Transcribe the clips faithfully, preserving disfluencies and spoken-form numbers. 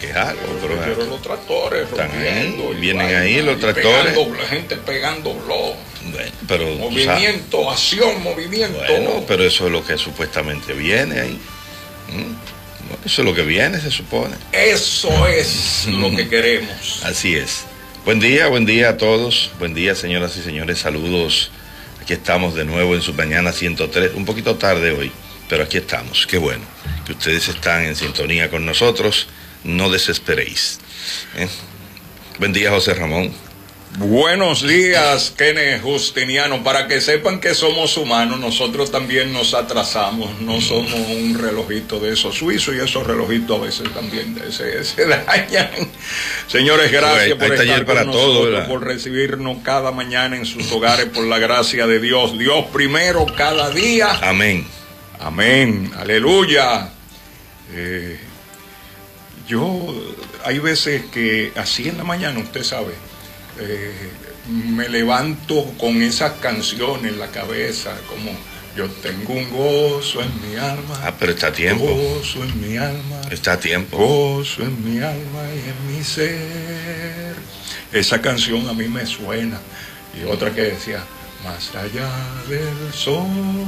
quejar. Pero, pero, pero los tractores están rompiendo, ahí, vienen vaina, ahí los tractores. Pegando, la gente pegando blog. Bueno, pero, movimiento, o sea, acción, movimiento. Bueno, pero eso es lo que supuestamente viene ahí. ¿Mm? Eso es lo que viene, se supone. Eso es lo que queremos. Así es. Buen día, buen día a todos. Buen día, señoras y señores. Saludos. Aquí estamos de nuevo en su mañana ciento tres. Un poquito tarde hoy, pero aquí estamos. Qué bueno que ustedes están en sintonía con nosotros. No desesperéis. ¿Eh? Buen día, José Ramón. Buenos días, Kenneth Justiniano. Para que sepan que somos humanos, nosotros también nos atrasamos. No somos un relojito de esos suizos, y esos relojitos a veces también se, se dañan. Señores, gracias pues, por estar para con todo, nosotros, por recibirnos cada mañana en sus hogares, por la gracia de Dios. Dios primero cada día. Amén. Amén. Aleluya. Eh, yo, hay veces que así en la mañana, usted sabe, Eh, me levanto con esas canciones en la cabeza, como yo tengo un gozo en mi alma. Ah, pero está a tiempo. Gozo en mi alma. Está a tiempo. Gozo en mi alma y en mi ser. Esa canción a mí me suena. Y otra que decía, más allá del sol.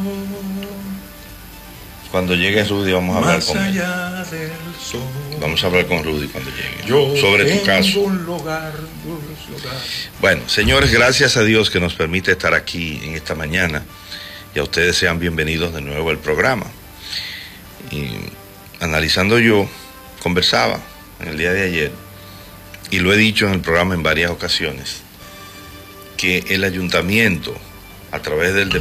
Cuando llegue Rudy vamos a hablar más con él. allá del sol. Vamos a hablar con Rudy cuando llegue. Yo sobre tu caso. Un lugar, un lugar. Bueno, señores, gracias a Dios que nos permite estar aquí en esta mañana. Y a ustedes sean bienvenidos de nuevo al programa. Y analizando yo, conversaba en el día de ayer, y lo he dicho en el programa en varias ocasiones, que el ayuntamiento, a través del